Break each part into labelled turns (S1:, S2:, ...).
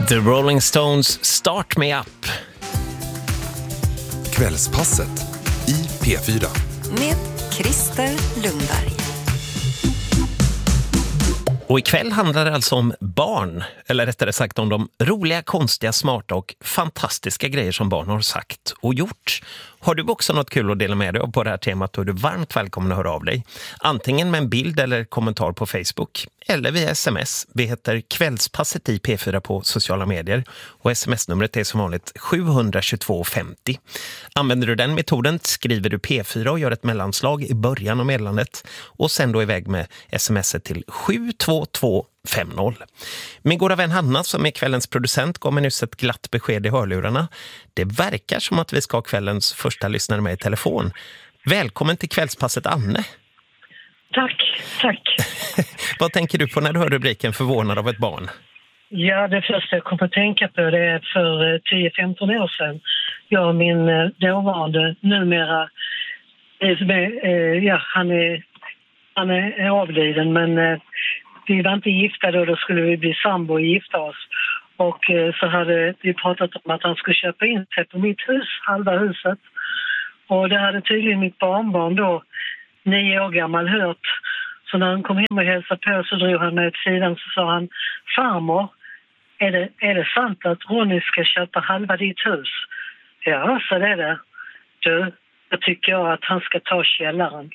S1: The Rolling Stones, Start Me Up.
S2: Kvällspasset i P4.
S3: Med Christer Lundberg.
S1: Och ikväll handlar det alltså om barn, eller rättare sagt om de roliga, konstiga, smarta och fantastiska grejer som barn har sagt och gjort. Har du också något kul att dela med dig av på det här temat, då är du varmt välkommen att höra av dig. Antingen med en bild eller kommentar på Facebook eller via sms. Vi heter Kvällspasset i P4 på sociala medier och sms-numret är som vanligt 72250. Använder du den metoden skriver du P4 och gör ett mellanslag i början av meddelandet och sen då iväg med smset till 72250. Min goda vän Hanna som är kvällens producent gav mig nyss ett glatt besked i hörlurarna. Det verkar som att vi ska ha kvällens första lyssnare med i telefon. Välkommen till kvällspasset, Anne.
S4: Tack.
S1: Vad tänker du på när du hör rubriken förvånad av ett barn?
S4: Ja, det första jag kom att tänka på det är för 10-15 år sedan. Jag och min dåvarande numera, han är avliden, men vi var inte gifta då skulle vi bli sambo och gifta oss. Och så hade vi pratat om att han skulle köpa in sig på mitt hus, halva huset. Och det hade tydligen mitt barnbarn då, 9 år gammal, hört. Så när han kom hem och hälsade på så drog han mig åt sidan och så sa han: farmor, är det sant att Ronny ska köpa halva ditt hus? Ja, så det är det. Du, jag tycker att han ska ta källaren.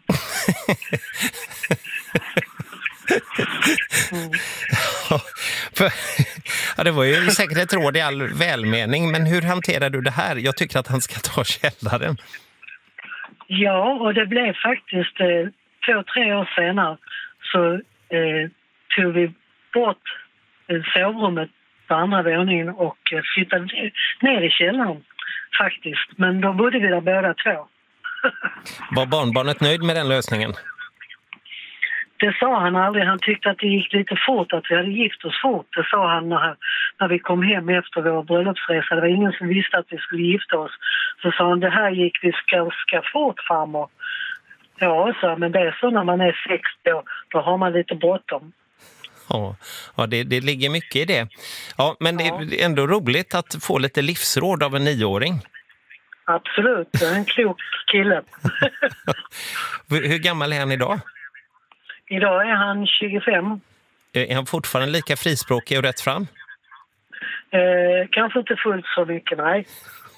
S1: Ja, det var ju säkert ett råd i all välmening, men hur hanterar du det här? Jag tycker att han ska ta källaren.
S4: Ja, och det blev faktiskt 2-3 år senare så tog vi bort sovrummet på andra våningen och flyttade ner i källaren faktiskt. Men då bodde vi där båda två.
S1: Var barnbarnet nöjd med den lösningen?
S4: Det sa han aldrig. Han tyckte att det gick lite fort, att vi hade gift oss fort. Det sa han när vi kom hem efter vår bröllopsresa. Det var ingen som visste att vi skulle gifta oss. Så sa han, det här gick vi ska fort, farmor. Ja, så, men det är så när man är 60 då har man lite bråttom.
S1: Ja, det ligger mycket i det. Ja, men det är ändå roligt att få lite livsråd av en 9-åring.
S4: Absolut, det är en klok kille.
S1: Hur gammal är han idag?
S4: Idag är han 25.
S1: Är han fortfarande lika frispråkig och rätt fram?
S4: Kanske inte fullt så mycket, nej.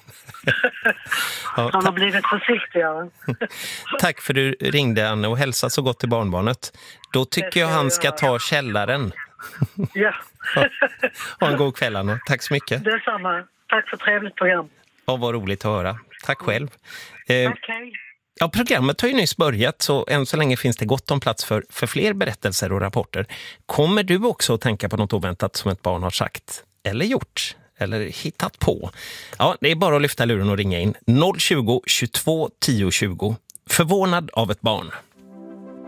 S1: Ja,
S4: han har blivit försiktigare.
S1: Tack för du ringde, Anne, och hälsa så gott till barnbarnet. Då tycker jag han ska ta källaren.
S4: Ja.
S1: Ha en god kväll, Anne. Tack så mycket.
S4: Detsamma. Tack för trevligt program.
S1: Ja, vad roligt att höra. Tack själv.
S4: Tack, hej.
S1: Ja, programmet har ju nyss börjat, så än så länge finns det gott om plats för fler berättelser och rapporter. Kommer du också att tänka på något oväntat som ett barn har sagt eller gjort eller hittat på? Ja, det är bara att lyfta luren och ringa in 020 22 10 20. Förvånad av ett barn.